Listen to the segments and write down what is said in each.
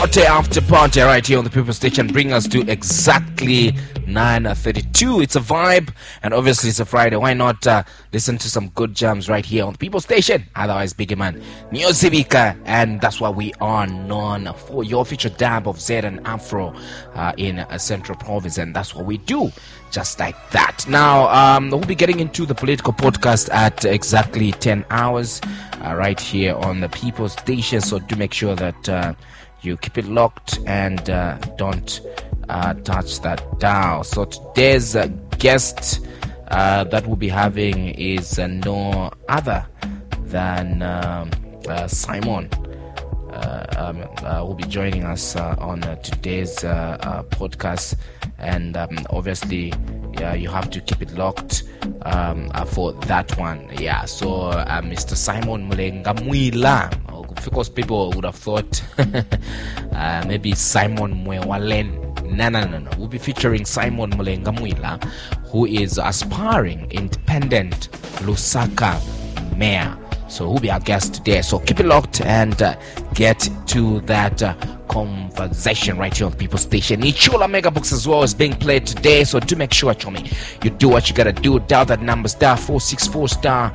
After party right here on the People Station, bring us to exactly 9:32. It's a vibe, and obviously it's a Friday. Why not listen to some good jams right here on the People Station? Otherwise, Biggie Man, Neo Civica, and that's why we are known for your featured dab of Z and Afro in Central Province, and that's what we do. Just like that. Now, we'll be getting into the political podcast at exactly 10 hours right here on the People Station. So do make sure that you keep it locked and don't touch that dial. So today's guest that we'll be having is no other than Simon. Will be joining us on today's podcast, and obviously you have to keep it locked for that one. So Mr. Simon Mulengamwila. Of course, people would have thought maybe Simon Mwewalen. No. We'll be featuring Simon Mulengamwila, who is aspiring independent Lusaka mayor. So he'll be our guest today. So keep it locked and get to that conversation right here on the People Station. Ichola Mega Box as well is being played today. So do make sure, Chomi, you do what you gotta do. Dial that number *464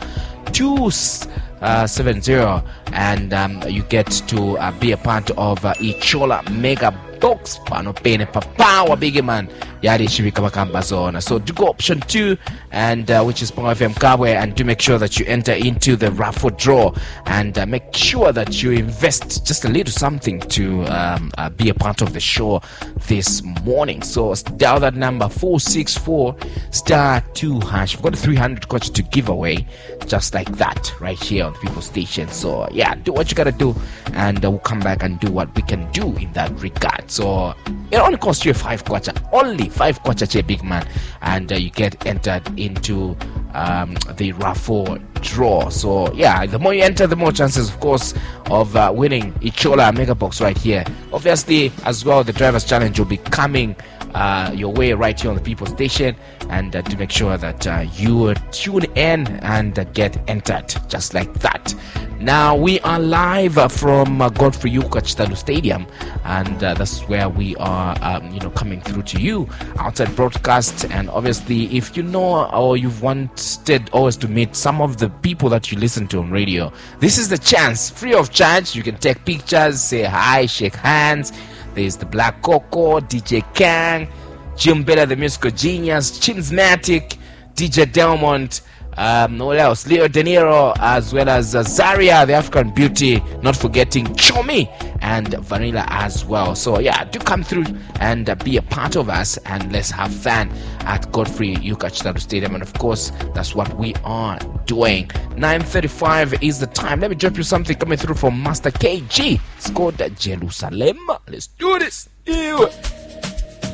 *270, and you get to be a part of Ichola Mega Box. Pano pene papa wa big man yari shibika makamba zona. So do go option 2, and which is Pongo FM Kabwe, and do make sure that you enter into the raffle draw, and make sure that you invest just a little something to be a part of the show this morning. So dial that number *464 *2#. We've got a 300 coach to give away just like that right here on the People Station. So do what you gotta do, and we'll come back and do what we can do in that regard. So it only costs you 5 kwacha, only 5 kwacha, big man, and you get entered into the raffle draw. So the more you enter, the more chances, of course, of winning Ichola Mega Box right here. Obviously, as well, the Drivers Challenge will be coming your way right here on the People Station, and to make sure that you tune in and get entered just like that. Now we are live from Godfrey Yuka Chitalo Stadium, and that's where we are coming through to you outside broadcast. And obviously, if you know or you've wanted always to meet some of the people that you listen to on radio, this is the chance, free of charge. You can take pictures, say hi, shake hands. There's the Black Coco, DJ Kang, Jim Bella, the musical genius, Chinsmatic, DJ Delmont, what else? Leo De Niro, as well as Zaria, the African beauty, not forgetting Chomi and Vanilla as well. So do come through and be a part of us, and let's have fun at Godfrey Yuka Chitalo Stadium. And of course, that's what we are doing. 9:35 is the time. Let me drop you something coming through from Master KG. It's called Jerusalem. Let's do this. Ew.